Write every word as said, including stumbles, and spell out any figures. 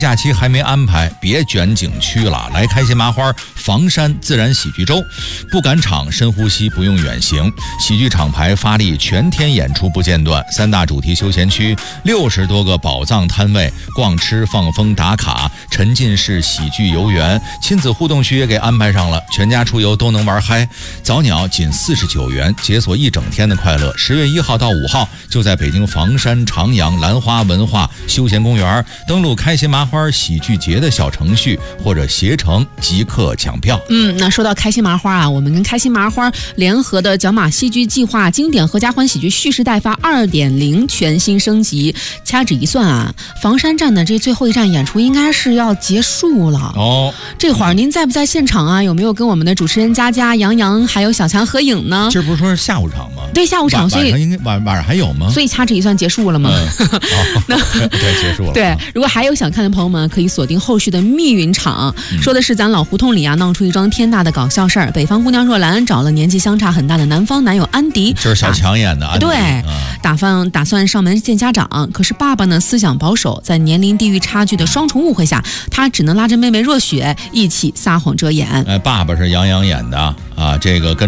假期还没安排，别卷景区了，来开心麻花房山自然喜剧周。不赶场，深呼吸，不用远行。喜剧厂牌发力，全天演出不间断。三大主题休闲区，六十多个宝藏摊位，逛吃放风打卡，沉浸式喜剧游园，亲子互动区也给安排上了，全家出游都能玩嗨。早鸟仅四十九元，解锁一整天的快乐。十月一号到五号，就在北京房山长阳兰花文化休闲公园，登录开心麻花喜剧节的小程序或者携程即刻抢票。 嗯，那说到开心麻花啊，我们跟开心麻花联合的角马戏剧计划经典合家欢喜剧蓄势待发 二点零 全新升级。掐指一算啊，房山站的这最后一站演出应该是要结束了哦。 这会儿您在不在现场啊？有没有跟我们的主持人佳佳、杨洋还有小强合影呢？ 这不是说是下午场吗？ 对，下午场，所以晚上应该晚晚上还有吗？ 所以掐指一算结束了吗？ 嗯哦、那对结束了。 对，如果还有想看的朋友们，可以锁定后续的密云场。嗯、说的是咱老胡同里啊闹出一桩天大的搞笑事儿，北方姑娘若兰找了年纪相差很大的南方男友安迪， 就是小强演的安迪。 对， 嗯、 打算打算上门见家长，可是爸爸呢思想保守，在年龄地域差距的双重误会下，他只能拉着妹妹若雪一起撒谎遮掩。 哎，爸爸是杨洋演的啊，这个跟